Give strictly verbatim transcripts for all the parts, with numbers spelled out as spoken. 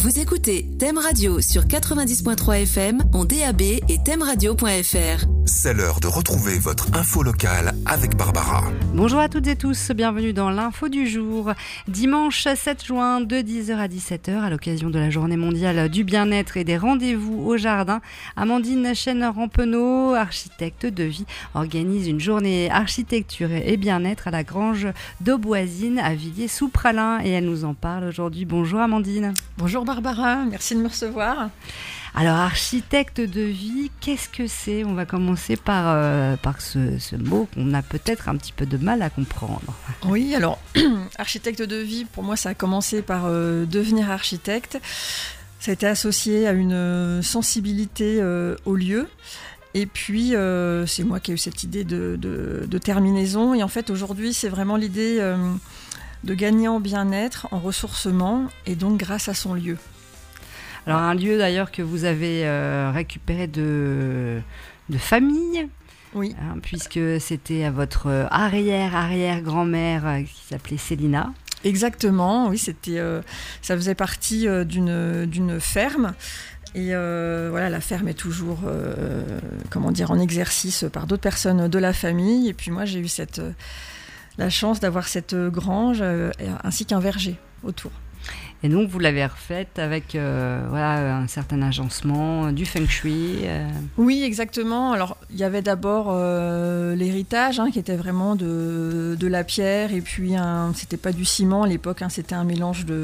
Vous écoutez Thème Radio sur quatre-vingt-dix virgule trois F M en D A B et thème radio point F R. C'est l'heure de retrouver votre info locale avec Barbara. Bonjour à toutes et tous, bienvenue dans l'info du jour. Dimanche sept juin de dix heures à dix-sept heures, à l'occasion de la journée mondiale du bien-être et des rendez-vous au jardin, Amandine Chesne-Rampeneau, architecte de vie, organise une journée architecture et bien-être à la Grange d'Auboisine à Villiers-sous-Pralin et elle nous en parle aujourd'hui. Bonjour Amandine. Bonjour Barbara, merci de me recevoir. Alors, architecte de vie, qu'est-ce que c'est ? On va commencer par, euh, par ce, ce mot qu'on a peut-être un petit peu de mal à comprendre. Oui, alors, architecte de vie, pour moi, ça a commencé par euh, devenir architecte. Ça a été associé à une sensibilité euh, au lieu. Et puis, euh, c'est moi qui ai eu cette idée de, de, de terminaison. Et en fait, aujourd'hui, c'est vraiment l'idée euh, de gagner en bien-être, en ressourcement, et donc grâce à son lieu. Alors un lieu d'ailleurs que vous avez euh, récupéré de, de famille, oui. hein, puisque c'était à votre arrière-arrière-grand-mère euh, qui s'appelait Célina. Exactement, oui, c'était, euh, ça faisait partie euh, d'une, d'une ferme. Et euh, voilà, la ferme est toujours, euh, comment dire, en exercice par d'autres personnes de la famille. Et puis moi, j'ai eu cette, euh, la chance d'avoir cette grange euh, ainsi qu'un verger autour. Et donc, vous l'avez refaite avec euh, voilà, un certain agencement, du feng shui. Euh... Oui, exactement. Alors, il y avait d'abord euh, l'héritage, hein, qui était vraiment de, de la pierre. Et puis, un, c'était pas du ciment à l'époque, hein, c'était un mélange de,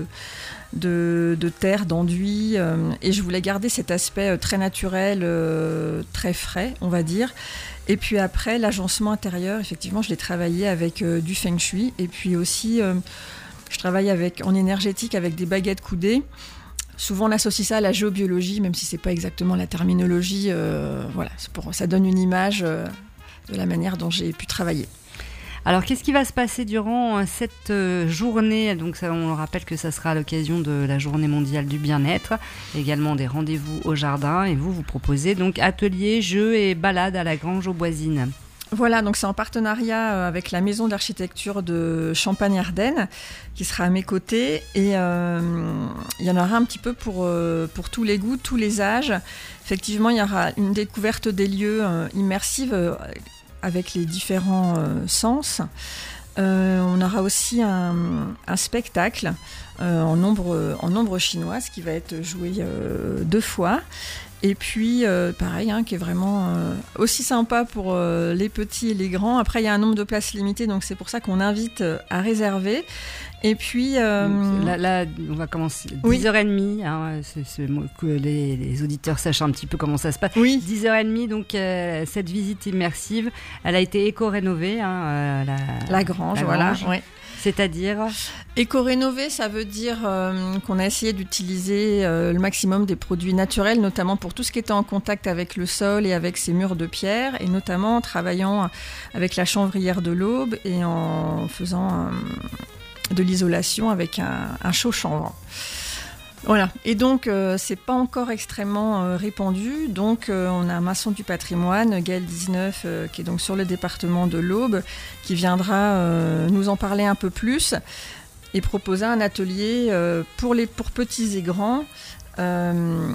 de, de terre, d'enduit. Euh, et je voulais garder cet aspect très naturel, euh, très frais, on va dire. Et puis après, l'agencement intérieur, effectivement, je l'ai travaillé avec euh, du feng shui. Et puis aussi... Euh, Je travaille avec, en énergétique avec des baguettes coudées. Souvent, on associe ça à la géobiologie, même si ce n'est pas exactement la terminologie. Euh, voilà, c'est pour, ça donne une image euh, de la manière dont j'ai pu travailler. Alors, qu'est-ce qui va se passer durant cette journée ? Donc, ça, on rappelle que ça sera à l'occasion de la journée mondiale du bien-être, également des rendez-vous au jardin. Et vous, vous proposez donc ateliers, jeux et balades à la Grange Auboisine. Voilà, donc c'est en partenariat avec la maison d'architecture de Champagne-Ardenne qui sera à mes côtés et euh, il y en aura un petit peu pour, euh, pour tous les goûts, tous les âges. Effectivement, il y aura une découverte des lieux euh, immersive euh, avec les différents euh, sens. Euh, on aura aussi un, un spectacle euh, en ombre, en ombre chinoise qui va être joué euh, deux fois. Et puis, euh, pareil, hein, qui est vraiment euh, aussi sympa pour euh, les petits et les grands. Après, il y a un nombre de places limitées, donc c'est pour ça qu'on invite euh, à réserver. Et puis... Euh... Là, là, on va commencer oui. dix heures trente, hein, c'est, c'est, que les, les auditeurs sachent un petit peu comment ça se passe. Oui. dix heures trente, donc euh, cette visite immersive, elle a été éco-rénovée. Hein, euh, la, la Grange, la voilà. Grange. Ouais. C'est-à-dire éco-rénové, ça veut dire euh, qu'on a essayé d'utiliser euh, le maximum des produits naturels, notamment pour tout ce qui était en contact avec le sol et avec ces murs de pierre, et notamment en travaillant avec la chanvrière de l'Aube et en faisant euh, de l'isolation avec un, un chaud chanvre. Voilà, et donc euh, c'est pas encore extrêmement euh, répandu, donc euh, on a un maçon du patrimoine, Gaël dix-neuf, euh, qui est donc sur le département de l'Aube, qui viendra euh, nous en parler un peu plus et proposer un atelier euh, pour, les, pour petits et grands. Euh,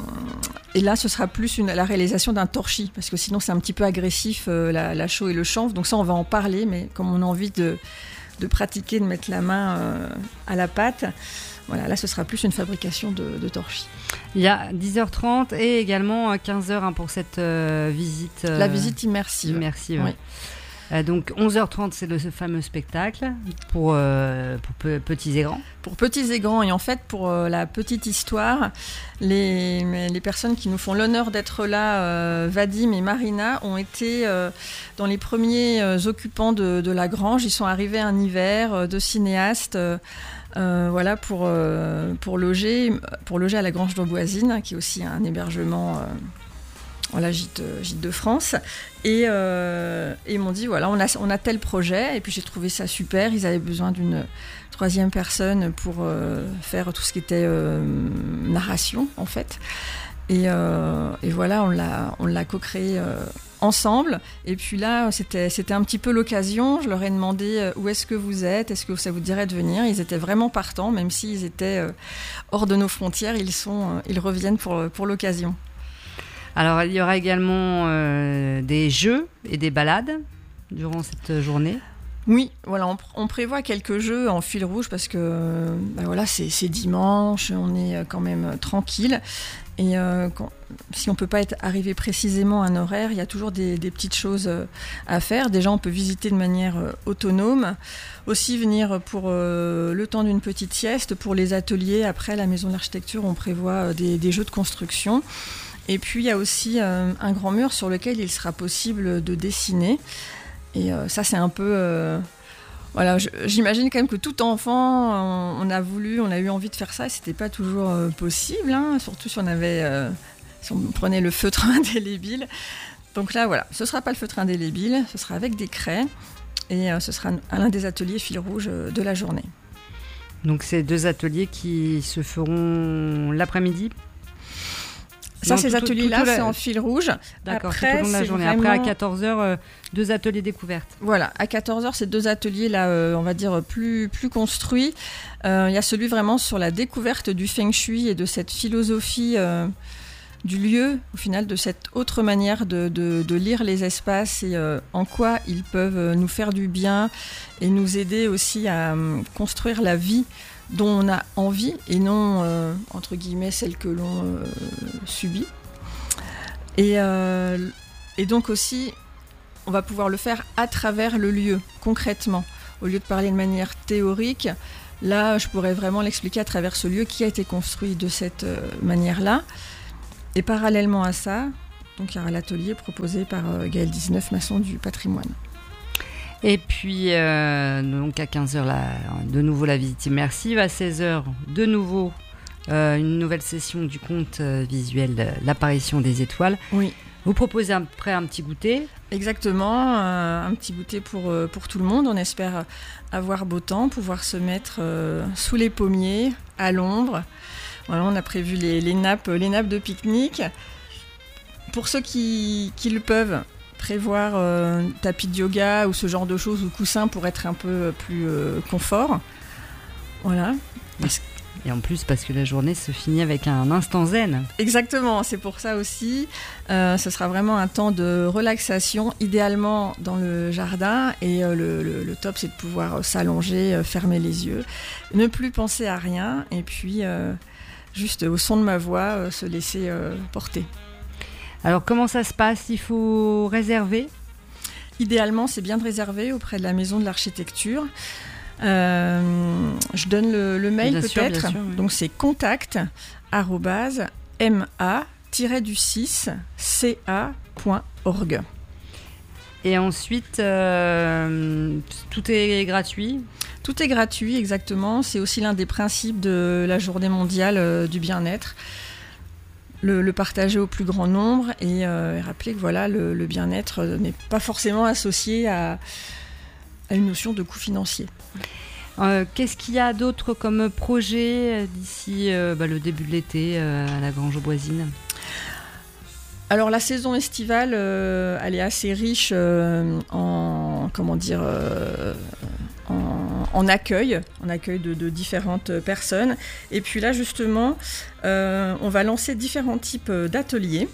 et là, ce sera plus une, la réalisation d'un torchis, parce que sinon c'est un petit peu agressif, euh, la, la chaux et le chanvre, donc ça on va en parler, mais comme on a envie de, de pratiquer, de mettre la main euh, à la pâte, voilà, là, ce sera plus une fabrication de, de torchis. Il y a dix heures trente et également quinze heures hein, pour cette euh, visite. Euh, La visite immersive. Immersive. Oui. Euh, donc onze heures trente, c'est le ce fameux spectacle pour, euh, pour pe- petits et grands. Pour petits et grands. Et en fait, pour euh, la petite histoire, les, les personnes qui nous font l'honneur d'être là, euh, Vadim et Marina, ont été euh, dans les premiers euh, occupants de, de la Grange. Ils sont arrivés un hiver, euh, de cinéastes. Euh, Euh, voilà pour, euh, pour, loger, pour loger à la Grange d'Auboisine, qui est aussi un hébergement euh, voilà, gîte, gîte de France. Et, euh, et ils m'ont dit voilà, on a, on a tel projet. Et puis j'ai trouvé ça super. Ils avaient besoin d'une troisième personne pour euh, faire tout ce qui était euh, narration, en fait. Et, euh, et voilà, on l'a, on l'a co-créé euh, ensemble. Et puis là, c'était, c'était un petit peu l'occasion. Je leur ai demandé euh, où est-ce que vous êtes, est-ce que ça vous dirait de venir. Ils étaient vraiment partants, même s'ils étaient euh, hors de nos frontières, ils, sont, euh, ils reviennent pour, pour l'occasion. Alors, il y aura également euh, des jeux et des balades durant cette journée. Oui, voilà, on, on prévoit quelques jeux en fil rouge parce que bah voilà, c'est, c'est dimanche, on est quand même tranquille. Et euh, quand, si on ne peut pas être arrivé précisément à un horaire, il y a toujours des, des petites choses à faire. Déjà, on peut visiter de manière autonome. Aussi venir pour euh, le temps d'une petite sieste. Pour les ateliers, après la maison de l'architecture, on prévoit des, des jeux de construction. Et puis, il y a aussi euh, un grand mur sur lequel il sera possible de dessiner. Et euh, ça, c'est un peu... Euh, voilà, je, j'imagine quand même que tout enfant, on, on a voulu, on a eu envie de faire ça. Et c'était pas toujours euh, possible, hein, surtout si on avait... Euh, si on prenait le feutre indélébile. Donc là, voilà, ce sera pas le feutre indélébile, ce sera avec des craies. Et euh, ce sera l'un des ateliers fil rouge de la journée. Donc, c'est deux ateliers qui se feront l'après-midi ? Ça, non, ces tout, ateliers-là, tout, tout c'est la... en fil rouge. D'accord, après, tout au long de la journée. vraiment... Après, à quatorze heures, euh, deux ateliers découvertes. Voilà, à quatorze heures, c'est deux ateliers, là, euh, on va dire, plus, plus construits. Euh, il y a celui vraiment sur la découverte du feng shui et de cette philosophie euh, du lieu, au final, de cette autre manière de, de, de lire les espaces et euh, en quoi ils peuvent nous faire du bien et nous aider aussi à euh, construire la vie dont on a envie et non, euh, entre guillemets, celle que l'on euh, subit. Et, euh, et donc aussi, on va pouvoir le faire à travers le lieu, concrètement. Au lieu de parler de manière théorique, là, je pourrais vraiment l'expliquer à travers ce lieu qui a été construit de cette euh, manière-là. Et parallèlement à ça, donc, il y aura l'atelier proposé par euh, Gaël dix-neuf, maçon du patrimoine. Et puis, euh, donc à quinze heures, là, de nouveau la visite immersive. À seize heures, de nouveau, euh, une nouvelle session du conte euh, visuel euh, L'apparition des étoiles. Oui. Vous proposez après un petit goûter. Exactement, euh, un petit goûter pour, euh, pour tout le monde. On espère avoir beau temps, pouvoir se mettre euh, sous les pommiers, à l'ombre. Voilà, on a prévu les, les, nappes, les nappes de pique-nique. Pour ceux qui, qui le peuvent, prévoir euh, tapis de yoga ou ce genre de choses ou coussins pour être un peu plus euh, confort. Voilà. Parce... Et en plus, parce que la journée se finit avec un instant zen. Exactement, c'est pour ça aussi. Euh, ce sera vraiment un temps de relaxation, idéalement dans le jardin. Et euh, le, le, le top, c'est de pouvoir s'allonger, euh, fermer les yeux, ne plus penser à rien et puis euh, juste au son de ma voix, euh, se laisser euh, porter. Alors, comment ça se passe ? Il faut réserver ? Idéalement, c'est bien de réserver auprès de la maison de l'architecture. Euh, je donne le, le mail bien peut-être. Sûr, sûr, oui. Donc, c'est contact arobase m a tiret six c a point org. Et ensuite, euh, tout est gratuit ? Tout est gratuit, exactement. C'est aussi l'un des principes de la Journée mondiale euh, du bien-être. Le, le partager au plus grand nombre et, euh, et rappeler que voilà, le, le bien-être n'est pas forcément associé à, à une notion de coût financier. Euh, qu'est-ce qu'il y a d'autre comme projet d'ici euh, bah, le début de l'été euh, à la Grange aux Boisines ? Alors la saison estivale, euh, elle est assez riche euh, en comment dire euh, en, en accueil, en accueil de, de différentes personnes. Et puis là justement, euh, on va lancer différents types d'ateliers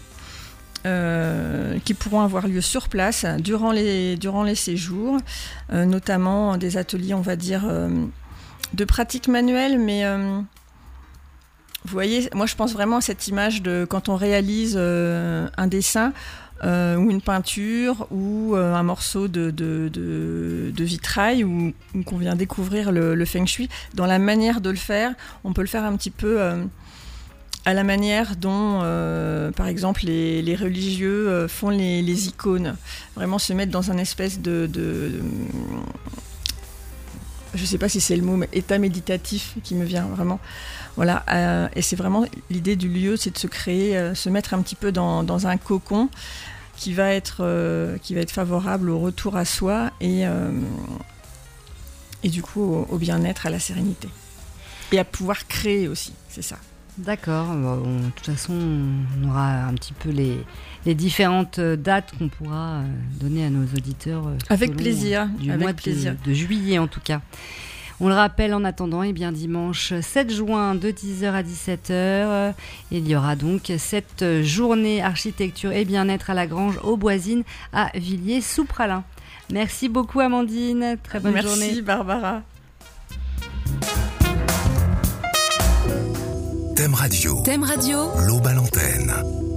euh, qui pourront avoir lieu sur place durant les durant les séjours, euh, notamment des ateliers, on va dire, euh, de pratique manuelle, mais euh, vous voyez, moi je pense vraiment à cette image de quand on réalise euh, un dessin euh, ou une peinture ou euh, un morceau de, de, de, de vitrail ou, ou qu'on vient découvrir le, le feng shui. Dans la manière de le faire, on peut le faire un petit peu euh, à la manière dont, euh, par exemple, les, les religieux euh, font les, les icônes. Vraiment se mettre dans un espèce de... de, de je ne sais pas si c'est le mot, mais état méditatif qui me vient vraiment. Voilà, euh, et c'est vraiment l'idée du lieu, c'est de se créer, euh, se mettre un petit peu dans, dans un cocon qui va être, euh, qui va être favorable au retour à soi et, euh, et du coup au, au bien-être, à la sérénité. Et à pouvoir créer aussi, c'est ça. D'accord. Bon, de toute façon, on aura un petit peu les, les différentes dates qu'on pourra donner à nos auditeurs. Avec plaisir. Du Avec mois plaisir. De, de juillet, en tout cas. On le rappelle en attendant, eh bien, dimanche sept juin de dix heures à dix-sept heures, il y aura donc cette journée architecture et bien-être à la Grange aux Boisines à Villiers-sous-Pralin. Merci beaucoup Amandine, très bonne Merci, journée. Merci Barbara. Thème Radio. Thème Radio. L'aube à l'antenne.